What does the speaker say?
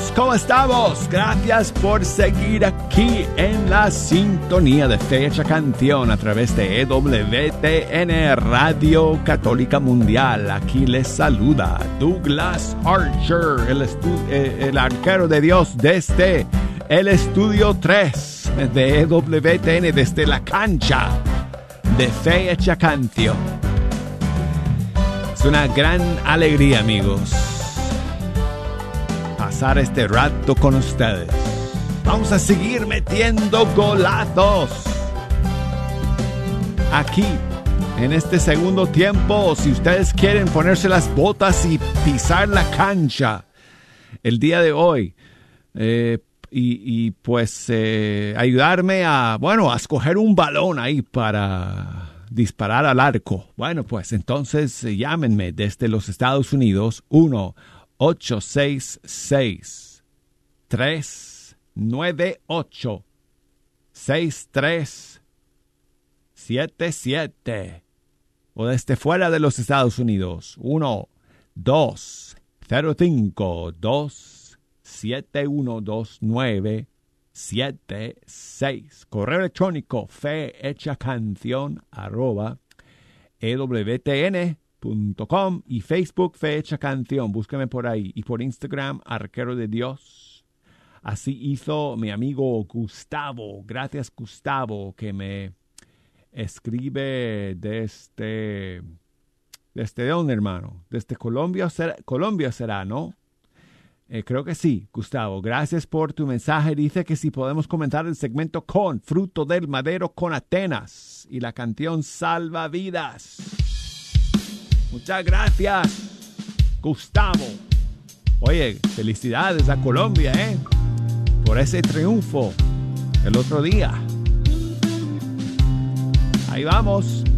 amigos, ¿cómo estamos? Gracias por seguir aquí en la sintonía de Fecha Canción a través de EWTN Radio Católica Mundial. Aquí les saluda Douglas Archer, el arquero de Dios desde el estudio 3 de EWTN, desde la cancha de Fecha Canción. Es una gran alegría, amigos, pasar este rato con ustedes. Vamos a seguir metiendo golazos aquí en este segundo tiempo. Si ustedes quieren ponerse las botas y pisar la cancha el día de hoy, pues ayudarme a escoger un balón ahí para disparar al arco. Bueno, pues entonces llámenme desde los Estados Unidos 1-866-398-6377 o desde fuera de los Estados Unidos 1-205-271-2976. Correo electrónico fehechacancion@ewtn.com y Facebook Fecha Canción. Búsqueme por ahí. Y por Instagram, Arquero de Dios. Así hizo mi amigo Gustavo. Gracias, Gustavo, que me escribe desde ¿dónde, hermano? Desde Colombia será, ¿no? Creo que sí, Gustavo. Gracias por tu mensaje. Dice que si podemos comentar el segmento con Fruto del Madero con Atenas y la canción Salva Vidas. Muchas gracias, Gustavo. Oye, felicidades a Colombia, por ese triunfo el otro día. Ahí vamos.